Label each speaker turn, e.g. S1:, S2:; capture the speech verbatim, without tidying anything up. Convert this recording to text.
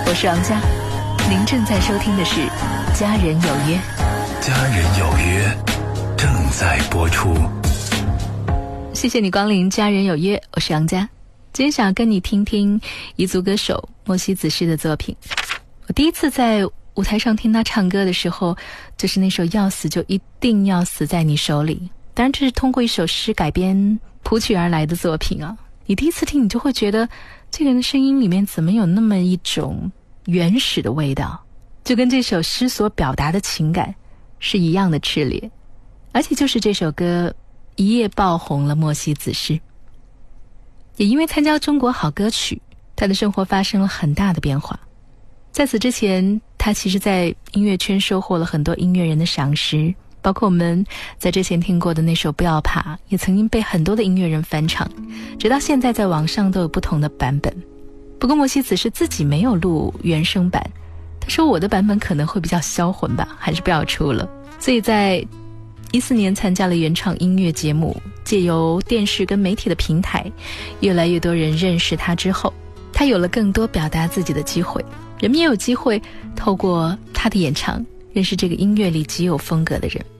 S1: 我是王佳，您正在收听的是《家人有约》。
S2: 家人有约正在播出。
S1: 谢谢你光临《家人有约》，我是杨佳。今天想要跟你听听彝族歌手莫西子诗的作品。我第一次在舞台上听他唱歌的时候，就是那首《要死就一定要死在你手里》。当然这是通过一首诗改编谱曲而来的作品啊。你第一次听，你就会觉得这个人的声音里面怎么有那么一种原始的味道，就跟这首诗所表达的情感是一样的炽烈。而且就是这首歌一夜爆红了莫西子诗。也因为参加中国好歌曲，他的生活发生了很大的变化。在此之前，他其实在音乐圈收获了很多音乐人的赏识，包括我们在之前听过的那首《不要怕》，也曾经被很多的音乐人翻唱，直到现在在网上都有不同的版本。不过莫西子诗自己没有录原声版，他说我的版本可能会比较销魂吧，还是不要出了。所以在一四年参加了原创音乐节目，借由电视跟媒体的平台，越来越多人认识他之后，他有了更多表达自己的机会，人们也有机会透过他的演唱认识这个音乐里极有风格的人。